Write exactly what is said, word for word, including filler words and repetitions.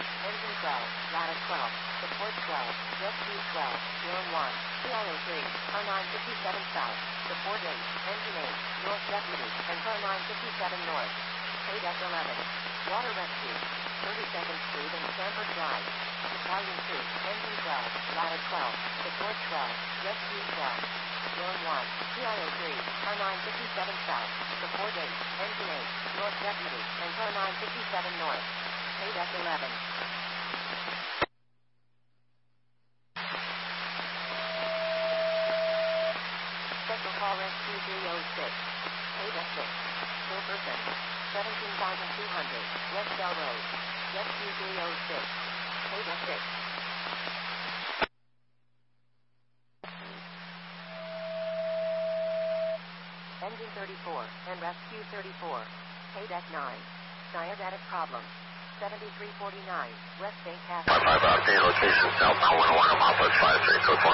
engine twelve, ladder twelve, support twelve, rescue twelve, drone one, T I O three, car nine fifty-seven south, support eight, engine eight, north deputy, and car nine fifty-seven north, Haydeck eleven, water rescue, thirty-second Street and Stanford Drive, battalion two, engine twelve, ladder twelve, support twelve, rescue twelve, drone one, T I O three, car nine fifty-seven south, support eight, engine eight, north deputy, and car nine fifty-seven north, Haydeck eleven. Special call rescue three oh six, Haydeck six, Wilkerson, seventeen thousand two hundred, West Bell Road, rescue three oh six, Haydeck six. Engine thirty-four, and rescue thirty-four, Haydeck nine, diabetic problem, seventy-three forty-nine, West Bay Cafe. five five, update location, South one one one, Papa five three four four.